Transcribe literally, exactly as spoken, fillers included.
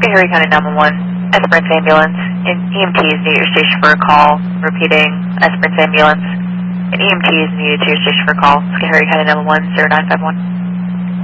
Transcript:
Schoharie County nine one one, Esperance Ambulance, and E M T is needed at your station for a call. Repeating, Esperance Ambulance, and E M T is needed to your station for a call. Schoharie County nine one one, zero nine five one.